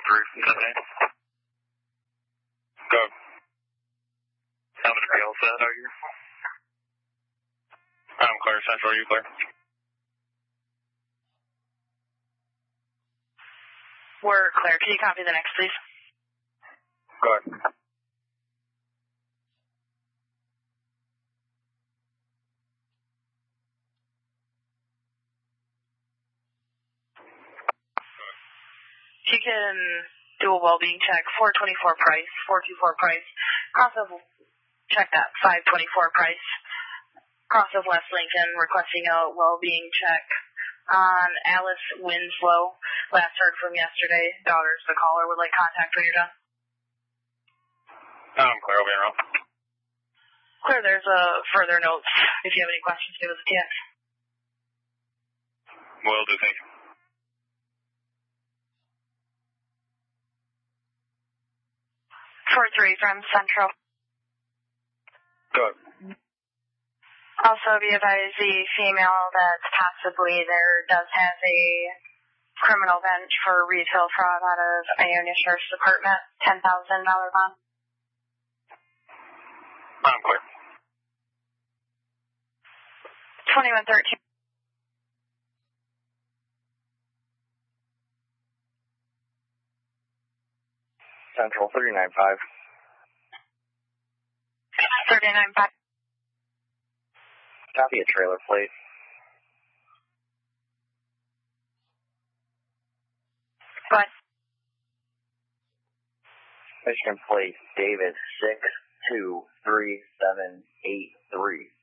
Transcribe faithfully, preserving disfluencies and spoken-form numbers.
three from seven eight. Go. How many real set are you? I'm clear, Central, are you clear? We're clear. Can you copy the next, please? Go ahead. You can do a well-being check, four twenty-four price, four twenty-four price. Cross of, check that, five twenty-four price. Cross of West Lincoln, requesting a well-being check on Alice Winslow. Last heard from yesterday. Daughter's the caller. Would like contact when you're done. I'm clear, I'll be around. Clear, there's a further note. If you have any questions, give us a T X. Will do, thank you. four three from Central. Go ahead. Also be advised, the female that's possibly there does have a criminal bench for retail fraud out of Ionia Sheriff's Department, ten thousand dollars bond. I'm clear. twenty-one thirteen. Central, thirty-nine five. thirty-nine five. Copy a trailer plate. What? Michigan plate David six two three seven eight three.